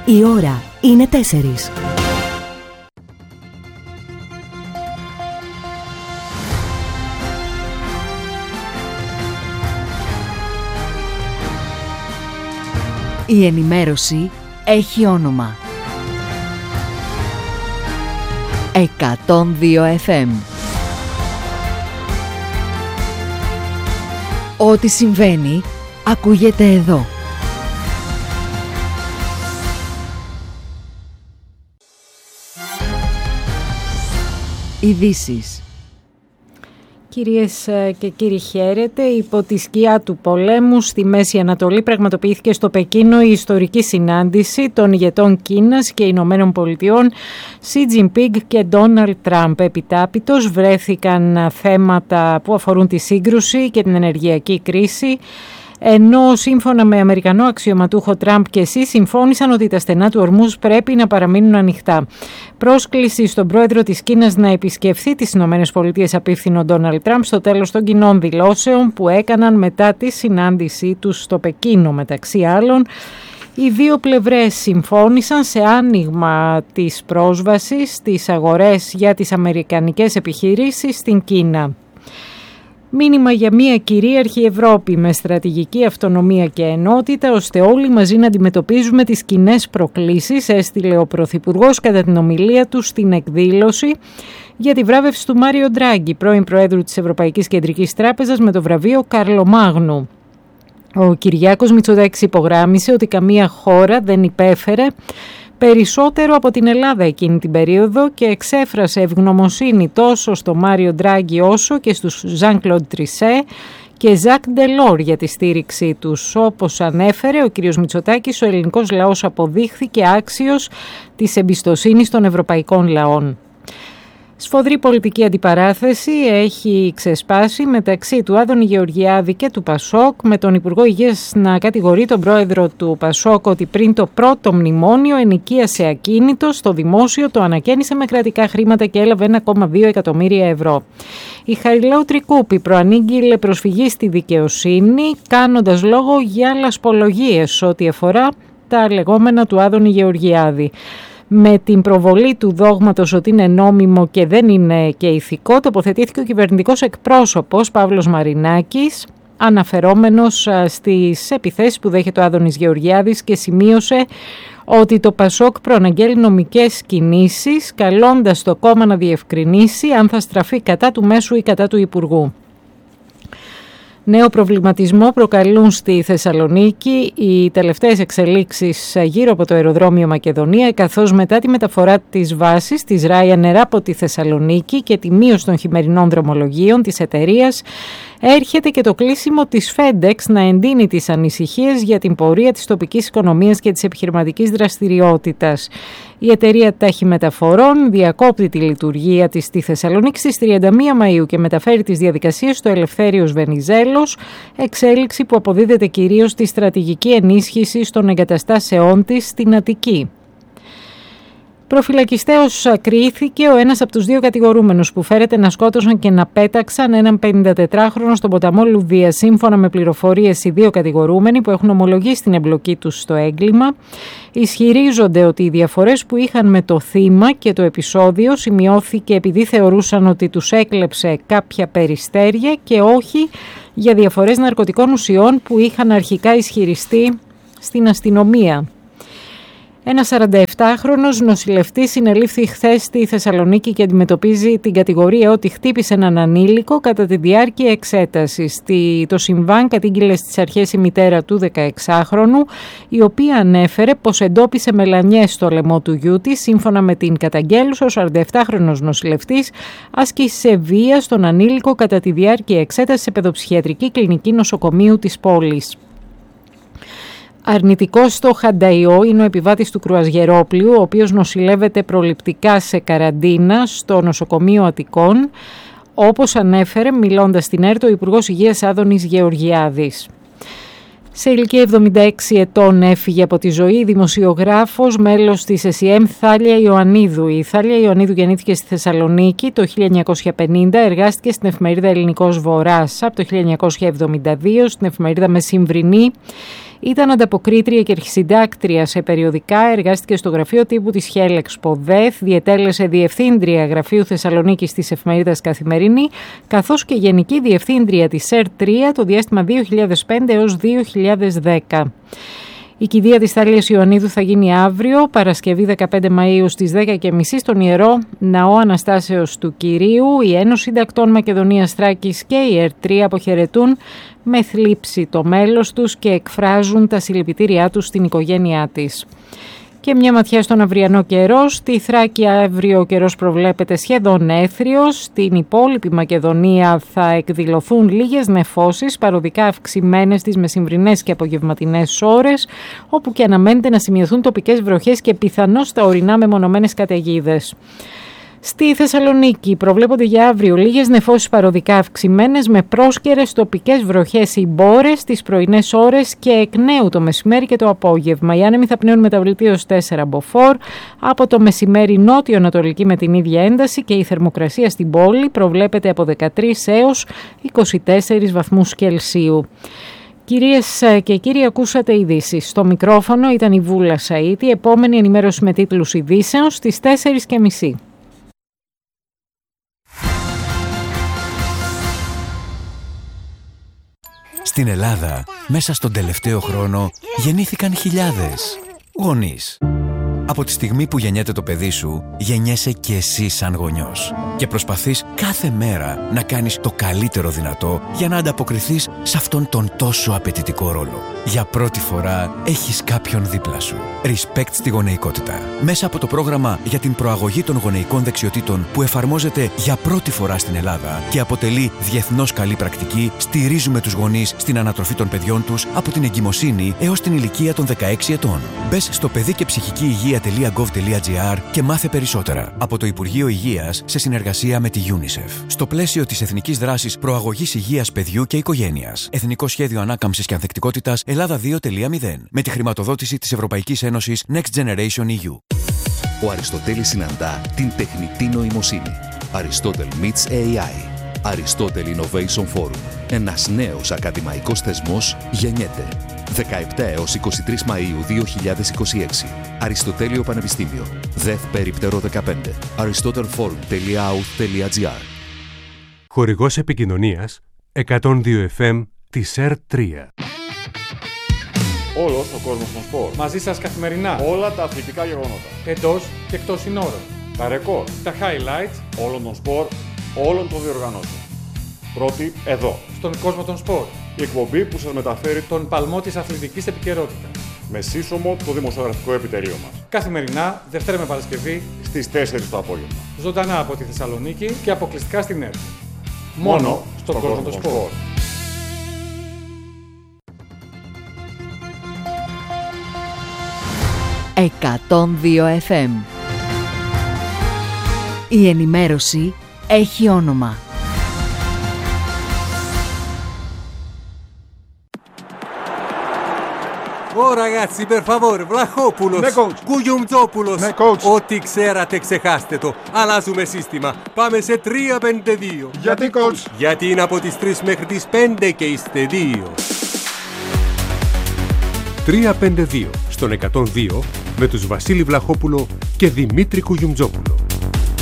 Η ώρα είναι 4. Η ενημέρωση έχει όνομα. 102 FM. Ό,τι συμβαίνει, ακούγεται εδώ. Ειδήσεις. Κυρίες και κύριοι, χαίρετε. Υπό τη σκιά του πολέμου στη Μέση Ανατολή πραγματοποιήθηκε στο Πεκίνο η ιστορική συνάντηση των ηγετών Κίνας και Ηνωμένων Πολιτειών, Σι Τζινπίνγκ και Ντόναλντ Τραμπ. Επιτάπητος βρέθηκαν θέματα που αφορούν τη σύγκρουση και την ενεργειακή κρίση, ενώ σύμφωνα με Αμερικανό αξιωματούχο, Τραμπ και Σι συμφώνησαν ότι τα στενά του Ορμούζ πρέπει να παραμείνουν ανοιχτά. Πρόσκληση στον πρόεδρο της Κίνας να επισκεφθεί τις ΗΠΑ απίφθινε ο Ντόναλντ Τραμπ στο τέλος των κοινών δηλώσεων που έκαναν μετά τη συνάντησή τους στο Πεκίνο. Μεταξύ άλλων, οι δύο πλευρές συμφώνησαν σε άνοιγμα της πρόσβασης στις αγορές για τις αμερικανικές επιχειρήσεις στην Κίνα. Μήνυμα για μια κυρίαρχη Ευρώπη με στρατηγική αυτονομία και ενότητα, ώστε όλοι μαζί να αντιμετωπίζουμε τις κοινές προκλήσεις, έστειλε ο Πρωθυπουργός κατά την ομιλία του στην εκδήλωση για τη βράβευση του Μάριο Ντράγκη, πρώην Προέδρου της Ευρωπαϊκής Κεντρικής Τράπεζας, με το βραβείο Καρλομάγνου. Ο Κυριάκος Μητσοτάκης υπογράμμισε ότι καμία χώρα δεν υπέφερε περισσότερο από την Ελλάδα εκείνη την περίοδο και εξέφρασε ευγνωμοσύνη τόσο στο Μάριο Ντράγκη όσο και στους Ζαν Κλοντ Τρισέ και Ζακ Ντελόρ για τη στήριξή τους. Όπως ανέφερε ο κ. Μητσοτάκης, ο ελληνικός λαός αποδείχθηκε άξιος της εμπιστοσύνης των ευρωπαϊκών λαών. Σφοδρή πολιτική αντιπαράθεση έχει ξεσπάσει μεταξύ του Άδωνη Γεωργιάδη και του Πασόκ, με τον Υπουργό Υγείας να κατηγορεί τον πρόεδρο του Πασόκ ότι πριν το πρώτο μνημόνιο ενοικίασε ακίνητο στο δημόσιο, το ανακαίνισε με κρατικά χρήματα και έλαβε 1,2 εκατομμύρια ευρώ. Η Χαριλάου Τρικούπη προανήγγειλε προσφυγή στη δικαιοσύνη, κάνοντας λόγο για λασπολογίες ό,τι αφορά τα λεγόμενα του Άδωνη Γεωργιάδη. Με την προβολή του δόγματος ότι είναι νόμιμο και δεν είναι και ηθικό, τοποθετήθηκε ο κυβερνητικός εκπρόσωπος Παύλος Μαρινάκης, αναφερόμενος στις επιθέσεις που δέχεται ο Άδωνης Γεωργιάδης, και σημείωσε ότι το Πασόκ προαναγγέλει νομικές κινήσεις, καλώντας το κόμμα να διευκρινίσει αν θα στραφεί κατά του μέσου ή κατά του Υπουργού. Νέο προβληματισμό προκαλούν στη Θεσσαλονίκη οι τελευταίες εξελίξεις γύρω από το αεροδρόμιο Μακεδονία, καθώς μετά τη μεταφορά της βάσης της Ryanair από τη Θεσσαλονίκη και τη μείωση των χειμερινών δρομολογίων της εταιρείας, έρχεται και το κλείσιμο της FedEx να εντείνει τις ανησυχίες για την πορεία της τοπικής οικονομίας και της επιχειρηματικής δραστηριότητας. Η εταιρεία ταχυμεταφορών διακόπτει τη λειτουργία της στη Θεσσαλονίκη στις 31 Μαΐου και μεταφέρει τις διαδικασίες στο Ελευθέριος Βενιζέλος, εξέλιξη που αποδίδεται κυρίως στη στρατηγική ενίσχυση των εγκαταστάσεών της στην Αττική. Προφυλακιστέως κρίθηκε ο ένας από τους δύο κατηγορούμενους που φέρεται να σκότωσαν και να πέταξαν έναν 54χρονο στον ποταμό Λουδία. Σύμφωνα με πληροφορίες, οι δύο κατηγορούμενοι που έχουν ομολογήσει την εμπλοκή τους στο έγκλημα ισχυρίζονται ότι οι διαφορές που είχαν με το θύμα και το επεισόδιο σημειώθηκε επειδή θεωρούσαν ότι τους έκλεψε κάποια περιστέρια και όχι για διαφορές ναρκωτικών ουσιών που είχαν αρχικά ισχυριστεί στην αστυνομία. Ένας 47χρονος νοσηλευτής συνελήφθη χθες στη Θεσσαλονίκη και αντιμετωπίζει την κατηγορία ότι χτύπησε έναν ανήλικο κατά τη διάρκεια εξέτασης. Το συμβάν κατήγγειλε στις αρχές η μητέρα του 16χρονου, η οποία ανέφερε πως εντόπισε μελανιές στο λαιμό του γιού της. Σύμφωνα με την καταγγέλουσα, ο 47χρονος νοσηλευτής άσκησε βία στον ανήλικο κατά τη διάρκεια εξέτασης σε παιδοψυχιατρική κλινική νοσοκομείου της πόλης. Αρνητικός στο Χανταϊό είναι ο επιβάτης του κρουαζιερόπλοιου, ο οποίος νοσηλεύεται προληπτικά σε καραντίνα στο νοσοκομείο Αττικών, όπως ανέφερε μιλώντας στην ΕΡΤ ο Υπουργός Υγείας Άδωνης Γεωργιάδης. Σε ηλικία 76 ετών έφυγε από τη ζωή η δημοσιογράφος, μέλος της ΕΣΥΕΜ Θάλια Ιωαννίδου. Η Θάλια Ιωαννίδου γεννήθηκε στη Θεσσαλονίκη το 1950, εργάστηκε στην εφημερίδα Ελληνικός Βορράς από το 1972, στην εφημερίδα Μεσημβρινή. Ήταν ανταποκρίτρια και αρχισυντάκτρια σε περιοδικά, εργάστηκε στο γραφείο τύπου της Χέλεξ Ποδέθ, διετέλεσε διευθύντρια γραφείου Θεσσαλονίκης της εφημερίδας Καθημερινή, καθώς και γενική διευθύντρια της ΕΡΤ3 το διάστημα 2005 έως 2010. Η κηδεία της Θαλίας Ιωαννίδου θα γίνει αύριο, Παρασκευή 15 Μαΐου στις 10:30 στον Ιερό Ναό Αναστάσεως του Κυρίου. Η Ένωση Συντακτών Μακεδονίας Θράκης και η ΕΡΤ3 αποχαιρετούν με θλίψη το μέλος τους και εκφράζουν τα συλληπιτήριά τους στην οικογένειά της. Και μια ματιά στον αυριανό καιρό. Στη Θράκη αύριο ο καιρός προβλέπεται σχεδόν έθριος. Στην υπόλοιπη Μακεδονία θα εκδηλωθούν λίγες νεφώσεις, παροδικά αυξημένες τις μεσημβρινές και απογευματινές ώρες, όπου και αναμένεται να σημειωθούν τοπικές βροχές και πιθανώς τα ορεινά μεμονωμένες καταιγίδες. Στη Θεσσαλονίκη προβλέπονται για αύριο λίγες νεφώσεις παροδικά αυξημένες με πρόσκαιρες τοπικές βροχές ή μπόρες τις πρωινές ώρες και εκ νέου το μεσημέρι και το απόγευμα. Οι άνεμοι θα πνέουν μεταβλητή έως 4 μποφόρ, από το μεσημέρι νότιο-ανατολική με την ίδια ένταση και η θερμοκρασία στην πόλη προβλέπεται από 13 έως 24 βαθμούς Κελσίου. Κυρίες και κύριοι, ακούσατε ειδήσεις. Στο μικρόφωνο ήταν η Βούλα Σαΐτη. Επόμενη ενημέρωση με τίτλους ειδήσεων στις 4:30. Στην Ελλάδα, μέσα στον τελευταίο χρόνο, γεννήθηκαν χιλιάδες γονείς. Από τη στιγμή που γεννιέται το παιδί σου, γεννιέσαι και εσύ σαν γονιός. Και προσπαθείς κάθε μέρα να κάνεις το καλύτερο δυνατό για να ανταποκριθείς σε αυτόν τον τόσο απαιτητικό ρόλο. Για πρώτη φορά έχεις κάποιον δίπλα σου. Respect στη γονεϊκότητα. Μέσα από το πρόγραμμα για την προαγωγή των γονεϊκών δεξιοτήτων που εφαρμόζεται για πρώτη φορά στην Ελλάδα και αποτελεί διεθνώς καλή πρακτική, στηρίζουμε τους γονείς στην ανατροφή των παιδιών τους από την εγκυμοσύνη έως την ηλικία των 16 ετών. Μπες στο παιδί και ψυχική υγεία.gov.gr και μάθε περισσότερα. Από το Υπουργείο Υγείας σε συνεργασία με τη UNICEF. Στο πλαίσιο της Εθνικής Δράσης Προαγωγής Υγείας Παιδιού και Οικογένειας. Εθνικό Σχέδιο Ανάκαμψης και Ανθεκτικότητας Ελλάδα 2.0. Με τη χρηματοδότηση της Ευρωπαϊκής Ένωσης Next Generation EU. Ο Αριστοτέλης συναντά την τεχνητή νοημοσύνη. Aristotle Meets AI. Aristotle Innovation Forum. Ένας νέος ακαδημαϊκός θεσμός γεννιέται. 17 έως 23 Μαΐου 2026. Αριστοτέλειο Πανεπιστήμιο. ΔΕΘ Περίπτερο 15. aristotelforum.out.gr. Χορηγός επικοινωνίας 102 FM της ΕΡΤ3. Όλος ο κόσμος των σπορ. Μαζί σας καθημερινά. Όλα τα αθλητικά γεγονότα. Εντός και εκτός συνόρων. Τα ρεκόρ. Τα highlights όλων των σπορ, όλων των διοργανώσεων. Πρώτη εδώ. Στον κόσμο των σπορ. Η εκπομπή που σας μεταφέρει τον παλμό της αθλητικής επικαιρότητας. Με σύσσωμο το δημοσιογραφικό επιτελείο μας. Καθημερινά, Δευτέρα με Παρασκευή, στις 4 το απόγευμα. Ζωντανά από τη Θεσσαλονίκη και αποκλειστικά στην ΕΡΤ. Μόνο στον κόσμο των σπορ. «102 FM». Η ενημέρωση έχει όνομα. Ω ragazzi, per favore, Βλαχόπουλος, Ναι, coach. Κουγιουμτζόπουλος. Ναι, coach. Ό,τι ξέρατε ξεχάστε το. Αλλάζουμε σύστημα. Πάμε σε 3-5-2. Γιατί, coach? Γιατί είναι από τις 3 μέχρι τις 5 και είστε 2. 352 στον 102 με τους Βασίλη Βλαχόπουλο και Δημήτρη Κουγιουμτζόπουλο.